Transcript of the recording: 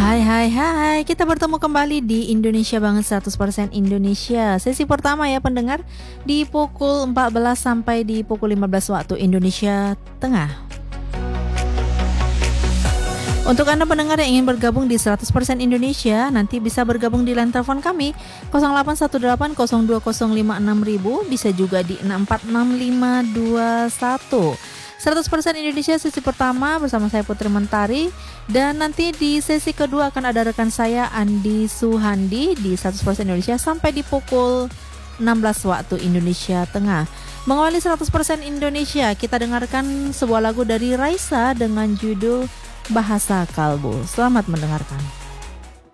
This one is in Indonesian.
Hai, kita bertemu kembali di Indonesia Banget 100% Indonesia. Sesi pertama ya pendengar, di pukul 14 sampai di pukul 15 waktu Indonesia Tengah. Untuk Anda pendengar yang ingin bergabung di 100% Indonesia, nanti bisa bergabung di line telepon kami 081802056000, bisa juga di 646521. 100% Indonesia sesi pertama bersama saya Putri Mentari, dan nanti di sesi kedua akan ada rekan saya Andi Suhandi di 100% Indonesia sampai di pukul 16 waktu Indonesia Tengah. Mengawali 100% Indonesia, kita dengarkan sebuah lagu dari Raisa dengan judul Bahasa Kalbu. Selamat mendengarkan.